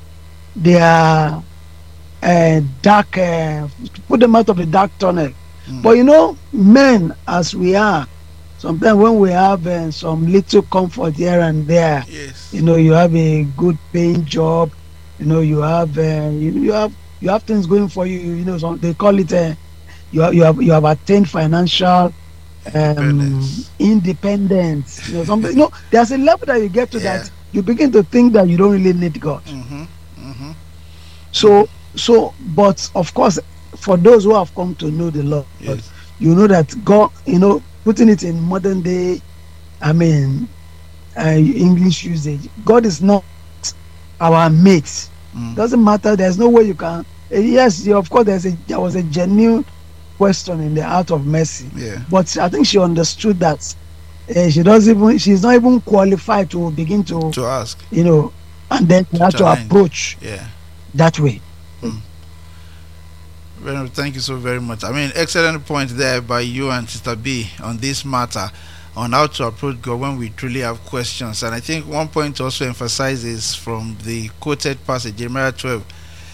their uh, dark uh, put them out of the dark tunnel. Mm. But you know, men as we are, sometimes when we have uh, some little comfort here and there, Yes. you know, you have a good paying job, you know, you have uh, you, you have you have things going for you, you know, some, they call it uh, you have you have you have attained financial um Independence. independence, you know, something, you know, there's a level that you get to Yeah. that you begin to think that you don't really need God. Mm-hmm. Mm-hmm. So so but of course, for those who have come to know the Lord, Yes. you know that God, you know, putting it in modern day, I mean, uh, English usage, God is not our mate. Mm. Doesn't matter. There's no way you can. Uh, yes, yeah, of course, there's a there was a genuine question in the heart of Mercy, Yeah. but I think she understood that uh, she doesn't even. She's not even qualified to begin to, To ask. you know, and then you have to challenge. approach Yeah. that way. Well, thank you so very much. I mean, excellent point there by you and Sister B on this matter, on how to approach God when we truly have questions. And I think one point to also emphasize is from the quoted passage, Jeremiah twelve,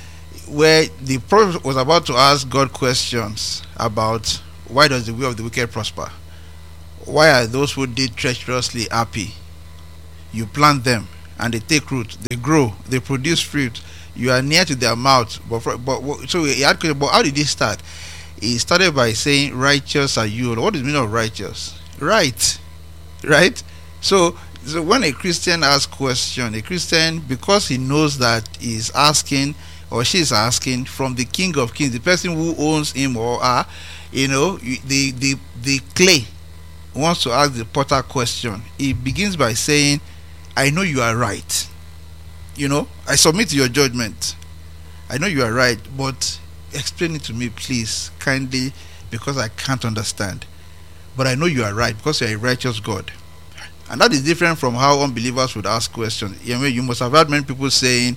where the prophet was about to ask God questions about why does the way of the wicked prosper? Why are those who did treacherously happy? You plant them and they take root, they grow, they produce fruit. You are near to their mouth. But, for, but so he had, but how did he start? He started by saying, "Righteous are you." What is the meaning of righteous? Right, right. So, so when a Christian asks question, a Christian, because he knows that he's asking or she's asking from the King of Kings, the person who owns him or her, you know, the the the clay wants to ask the potter question. He begins by saying, "I know you are right. You know, I submit to your judgment. I know you are right, but explain it to me, please, kindly, because I can't understand. But I know you are right because you are a righteous God." And that is different from how unbelievers would ask questions. You know, you must have heard many people saying,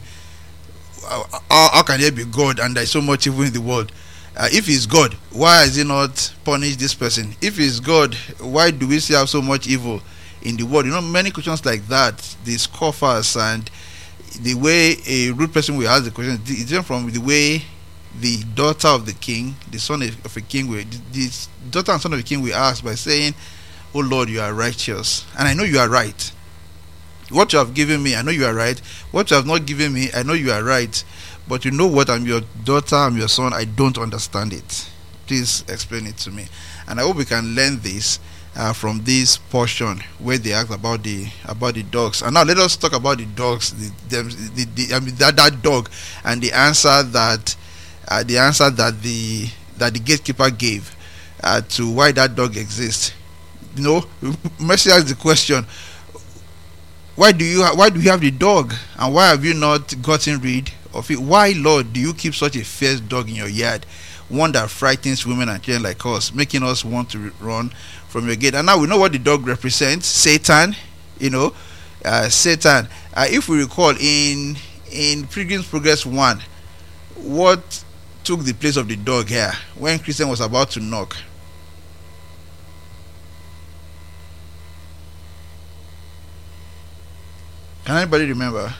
how, how can there be God and there is so much evil in the world? Uh, if he's God, why has he not punished this person? If he's God, why do we still have so much evil in the world? You know, many questions like that, the scoffers, and the way a rude person will ask the question is different from the way the daughter of the king, the son of a king, will, the daughter and son of a king will ask by saying, "Oh Lord, you are righteous, and I know you are right. What you have given me, I know you are right. What you have not given me, I know you are right. But you know what? I'm your daughter, I'm your son. I don't understand it. Please explain it to me." And I hope we can learn this uh, from this portion where they ask about the about the dogs. And now let us talk about the dogs. The, them, the, the I mean that, that dog and the answer that uh, the answer that the that the gatekeeper gave uh, to why that dog exists. You know, Mercy asked the question, why do you ha- why do you have the dog, and why have you not gotten rid of it? Why, Lord, do you keep such a fierce dog in your yard, one that frightens women and children like us, making us want to run from your gate? And now we know what the dog represents: Satan. You know, uh, Satan. Uh, if we recall, in in Pilgrim's Progress one, what took the place of the dog here when Christian was about to knock? Can anybody remember?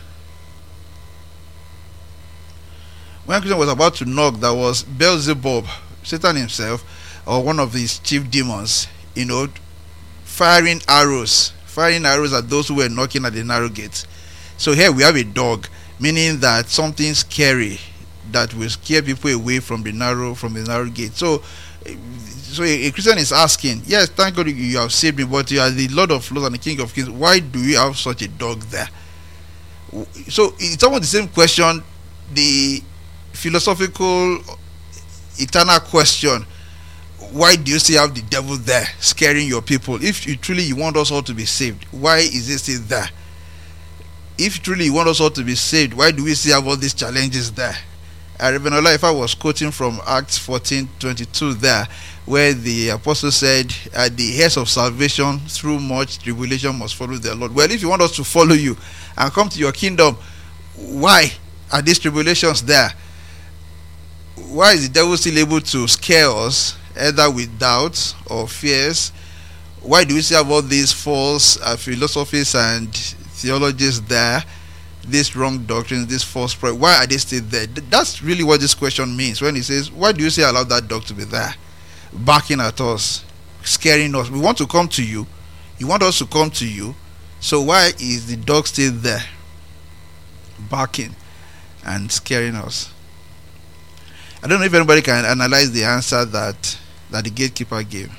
When Christian was about to knock, there was Beelzebub, Satan himself, or one of his chief demons, you know, firing arrows, firing arrows at those who were knocking at the narrow gate. So here we have a dog, meaning that something scary that will scare people away from the narrow from the narrow gate. So, so a, a Christian is asking, yes, thank God you have saved me, but you are the Lord of Lords and the King of Kings. Why do you have such a dog there? So it's almost the same question, the philosophical, eternal question: why do you still have the devil there scaring your people? If you truly you want us all to be saved, why is it still there? If truly you want us all to be saved, why do we still have all these challenges there? Uh, Reverend Ola, if I was quoting from Acts fourteen twenty-two there, where the apostle said, uh, the heirs of salvation through much tribulation must follow their Lord. Well, if you want us to follow you and come to your kingdom, why are these tribulations there? Why is the devil still able to scare us, either with doubts or fears? Why do we still have all these false uh, philosophies and theologies there, these wrong doctrines, this false pride? Why are they still there? That's really what this question means when he says, why do you still allow that dog to be there, barking at us, scaring us? We want to come to you, you want us to come to you, so why is the dog still there, barking and scaring us? I don't know if anybody can analyze the answer that that the gatekeeper gave.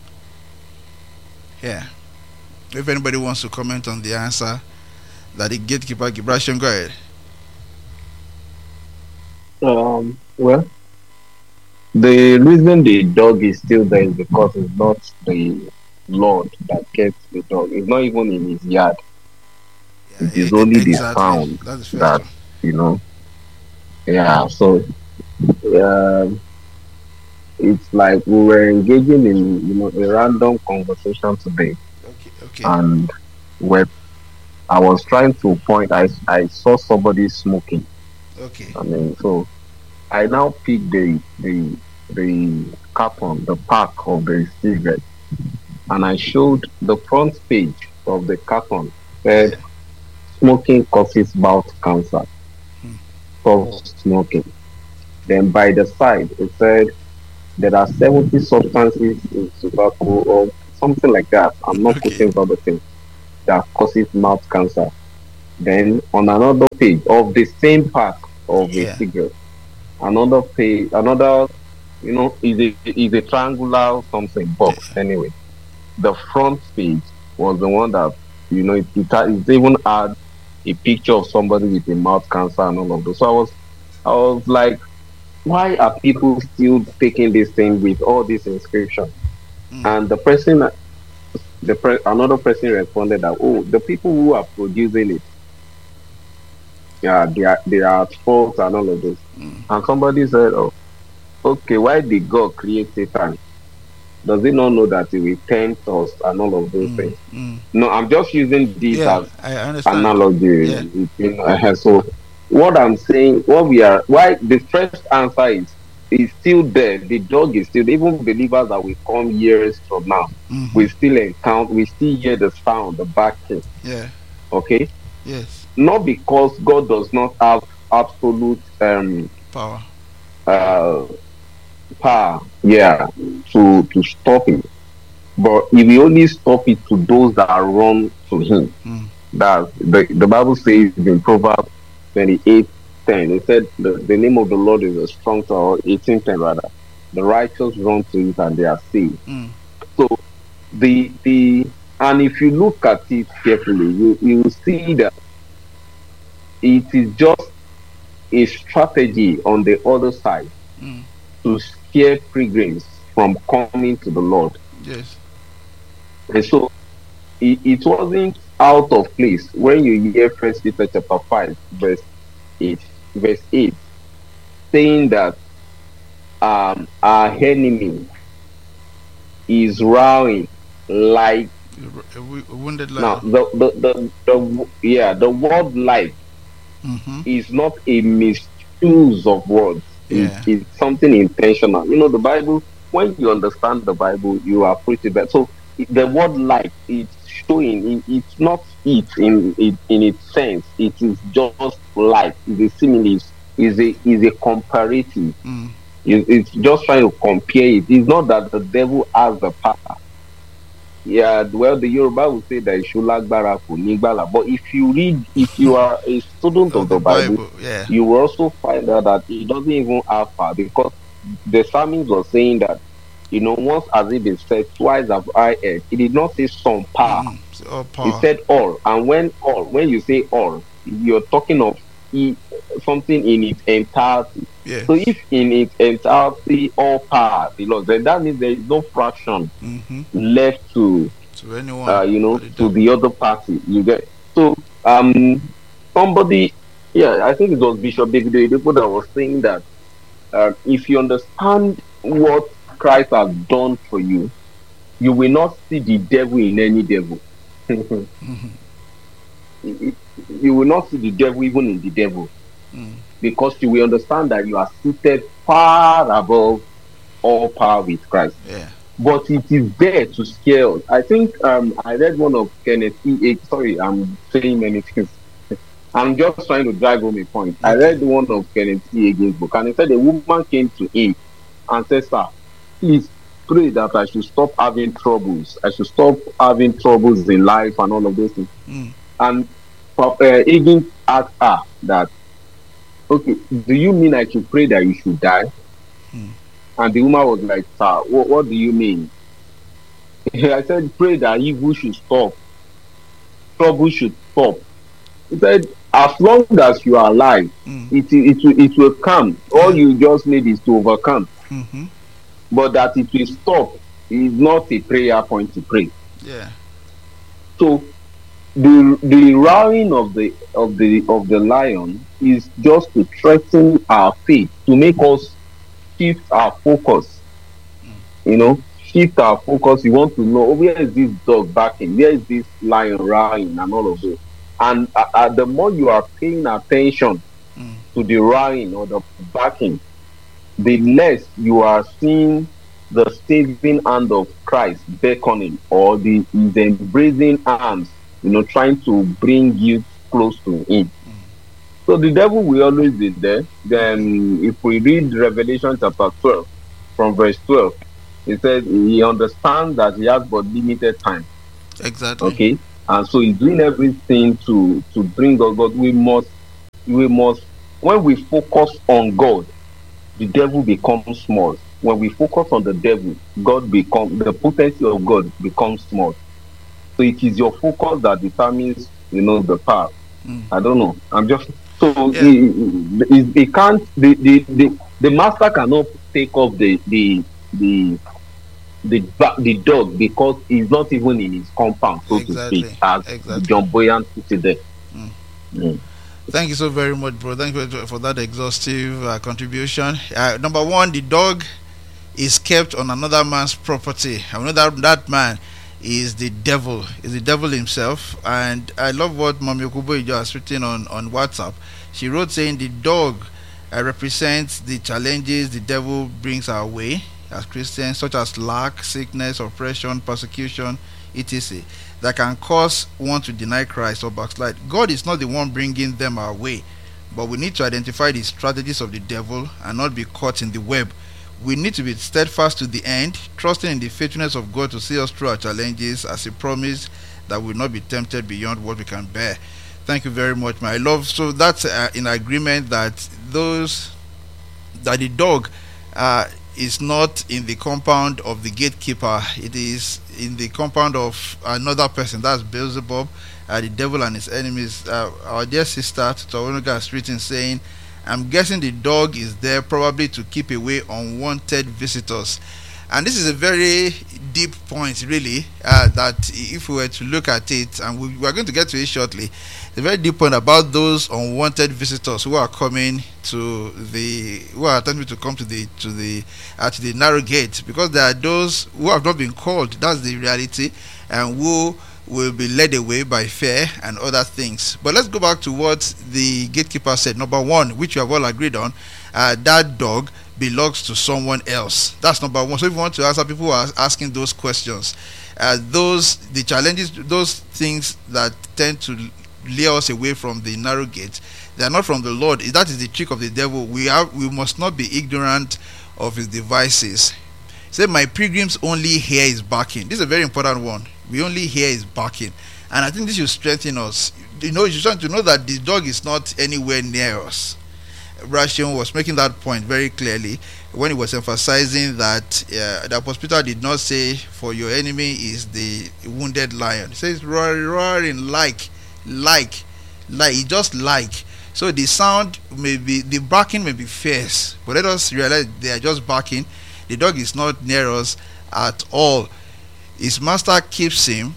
Yeah. If anybody wants to comment on the answer that the gatekeeper gave, Brashon, go ahead. Um, well, the reason the dog is still there is because it's not the Lord that kept the dog. It's not even in his yard. Yeah, it is e- only exactly. the sound That's the first that, one. you know. Yeah, so um, it's like we were engaging in, you know, a random conversation today, Okay, okay. and where I was trying to point, I I saw somebody smoking. Okay. I mean, so I now picked the the the carton, the pack of the cigarette, and I showed the front page of the carton said smoking causes mouth cancer. Stop smoking. Then by the side it said there are seventy substances in tobacco or something like that. I'm not Okay. putting other things that causes mouth cancer. Then on another page of the same pack of Yeah. a cigarette, another page, another, you know, is a is a triangular something box anyway. The front page was the one that, you know, it, it, had- it even had a picture of somebody with a mouth cancer and all of those. So I was I was like, why are people still taking this thing with all this inscription? Mm. And the person, the pre- another person responded that, oh, the people who are producing it, yeah, they are they are at fault and all of this. Mm. And somebody said, oh, okay, why did God create Satan? Does he not know that he will tempt us and all of those Mm. things? Mm. No, I'm just using this Yeah, as I understand. analogy. Yeah. You know, uh, so what I'm saying, what we are, why the first answer is is still there. The dog is still, even believers that will come years from now, Mhm. we still encounter, we still hear the sound, the backing. Yeah. Okay, Yes. not because God does not have absolute um Power. uh power, yeah, to to stop it, but he will only stop it to those that run to him. Mm. That the, the Bible says in Proverbs twenty-eight ten, it said the, the name of the Lord is a strong tower, eighteen ten rather. The righteous run to it and they are saved. Mm. So the the and if you look at it carefully, you you will see that it is just a strategy on the other side Mm. to scare pilgrims from coming to the Lord. Yes. And so it, it wasn't out of place when you hear First Peter chapter five, verse eight, verse eight, saying that um our enemy is roaring like, A wo- a wounded now lion. the the, the, the yeah the word like Mm-hmm. is not a misuse of words. It- Yeah. it's something intentional. You know, the Bible, when you understand the Bible, you approach it better. So it- the word like, it's showing, it, it's not it in, in in its sense. It is just like the simile is a is a comparative. Mm. It- it's just trying to compare it. It's not that the devil has the power. Yeah, well, the Yoruba will say that Ishulagbara kò ní gbàlà. But if you read, if you are a student Of of the the Bible, Bible. Yeah. you will also find out that it doesn't even have power, because the psalmist was saying that, you know, once has it been said, twice have I heard. It did not say some power. Mm. It's all It power. said all. And when all, when you say all, you're talking of e- something in its entirety. Yes. So if in its entirety all power belongs, then that means there is no fraction Mm-hmm. left to To anyone. uh, you know, but the to devil. the other party. You get so um somebody, yeah, I think it was Bishop David Oyedepo that was saying that uh, if you understand what Christ has done for you, you will not see the devil in any devil. Mhm. You you will not see the devil even in the devil, Mm. because you will understand that you are seated far above all power with Christ. Yeah. But it is there to scare us. I think um, I read one of Kenneth E. Hagin. Sorry, I'm saying many things. I'm just trying to drive home a point. I Okay. read one of Kenneth E. Hagin's book, and he said a woman came to him and said, "Sir, please pray that I should stop having troubles. I should stop having troubles in life and all of those things." Mm. And uh, Hagin asked her that, "Okay, do you mean I should pray that you should die?" Hmm. And the woman was like, "Sir, what, what do you mean?" I said, "Pray that evil should stop, trouble should stop." He said, "As long as you are alive, Mm. it it will it will come. All you just need is to overcome. Mm-hmm. But that it will stop is not a prayer point to pray." Yeah. So the the roaring of the of the of the lion is just to threaten our faith, to make us shift our focus. You know, shift our focus. You want to know, oh, where is this dog barking? Where is this lion roaring and all of this? And uh, uh, the more you are paying attention Mm. to the roaring or the barking, the less you are seeing the saving hand of Christ beckoning, or the his embracing arms, you know, trying to bring you close to him. So the devil will always be there. Then if we read Revelation chapter twelve, from verse twelve, it says he understands that he has but limited time. Exactly. Okay. And so he's doing everything to to bring us. But we must we must when we focus on God, the devil becomes small. When we focus on the devil, God become the potency of God becomes small. So it is your focus that determines, you know, the path. Mm. I don't know. I'm just so yeah. it, it, it can't the, the the the master cannot take off the the the the the dog because he's not even in his compound, so exactly. to speak, as exactly. John Boyan put it there. Mm. Mm. Thank you so very much, bro. Thank you for that exhaustive uh, contribution. Uh, number one, the dog is kept on another man's property. I know that that man is the devil, is the devil himself. And I love what Mami Okubo has written on, on WhatsApp. She wrote saying the dog uh, represents the challenges the devil brings our way as Christians, such as lack, sickness, oppression, persecution, et cetera, that can cause one to deny Christ or backslide. God is not the one bringing them our way, but we need to identify the strategies of the devil and not be caught in the web. We need to be steadfast to the end, trusting in the faithfulness of God to see us through our challenges, as He promised that we will not be tempted beyond what we can bear. Thank you very much, my love. So that's uh, in agreement that those that the dog uh, is not in the compound of the gatekeeper. It is in the compound of another person. That's Beelzebub, uh, the devil and his enemies. Uh, our dear sister Tutawonuga has written saying, I'm guessing the dog is there probably to keep away unwanted visitors. And this is a very deep point, really, uh, that if we were to look at it, and we, we are going to get to it shortly, it's a very deep point about those unwanted visitors who are coming to the, who are attempting to come to the, to the, uh, to the narrow gate, because there are those who have not been called. That's the reality, and who will be led away by fear and other things. But let's go back to what the gatekeeper said. Number one, which you have all agreed on, uh, that dog belongs to someone else. That's number one. So if you want to answer people who are asking those questions, uh, those the challenges, those things that tend to lure us away from the narrow gate, they are not from the Lord. That is the trick of the devil. We have we must not be ignorant of his devices. Say, my pilgrims only hear his barking. This is a very important one. We only hear his barking, and I think this should strengthen us. You know, you want to know that the dog is not anywhere near us. Rashion was making that point very clearly when he was emphasizing that uh, the Apostle Peter did not say, for your enemy is the wounded lion. He says roaring, roaring like, like, like, just like. So the sound may be, the barking may be fierce, but let us realize they are just barking. The dog is not near us at all. His master keeps him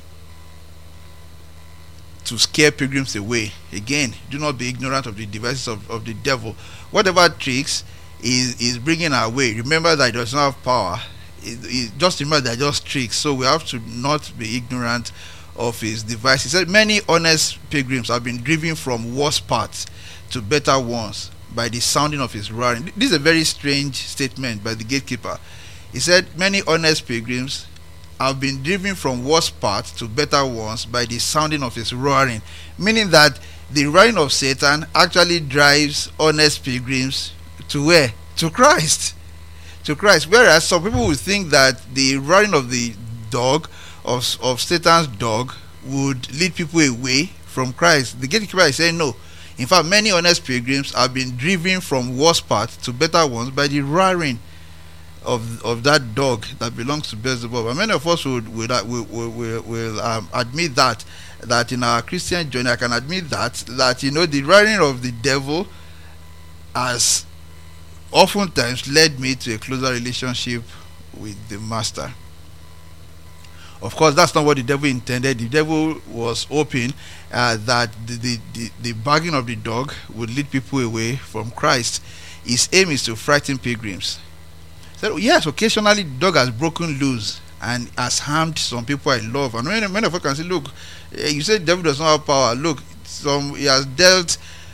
to scare pilgrims away. Again, do not be ignorant of the devices of, of the devil. Whatever tricks is is bringing our way, remember that it does not have power. It, it, just remember they're just tricks. So we have to not be ignorant of his devices. He said many honest pilgrims have been driven from worse paths to better ones by the sounding of his roaring. This is a very strange statement by the gatekeeper. He said many honest pilgrims have been driven from worse paths to better ones by the sounding of his roaring, meaning that the roaring of Satan actually drives honest pilgrims to where? To Christ. To Christ. Whereas some people would think that the roaring of the dog, of, of Satan's dog, would lead people away from Christ. The gatekeeper is saying no. In fact, many honest pilgrims have been driven from worse paths to better ones by the roaring of of that dog that belongs to Beelzebub. And many of us would will will, will, will, will um, admit that that in our Christian journey, I can admit that that you know the roaring of the devil has oftentimes led me to a closer relationship with the master. Of course, that's not what the devil intended. The devil was hoping uh, that the, the, the, the barking of the dog would lead people away from Christ. His aim is to frighten pilgrims. So, yes, occasionally the dog has broken loose and has harmed some people I love. And many, many of us can say, look, you say the devil does not have power. Look, some he has dealt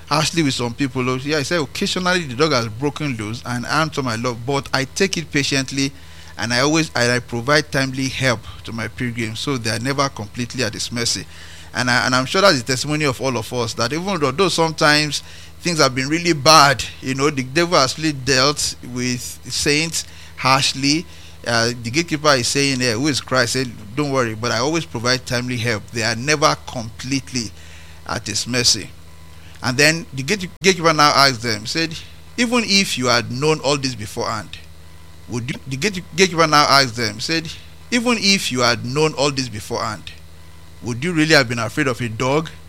harshly with some people. Yeah, I said occasionally the dog has broken loose and I'm to my love, but I take it patiently, and I always and I provide timely help to my pilgrims, so they are never completely at his mercy. And I, and I'm sure that's the testimony of all of us, that even though, though sometimes things have been really bad, you know, the devil has really dealt with saints harshly. Uh, the gatekeeper is saying, "Hey, who is Christ?" Said, "Don't worry, but I always provide timely help. They are never completely at his mercy." And then the gate, gatekeeper now asked them, said, "Even if you had known all this beforehand, would you?" The gate, gatekeeper now asked them, said, "Even if you had known all this beforehand, would you really have been afraid of a dog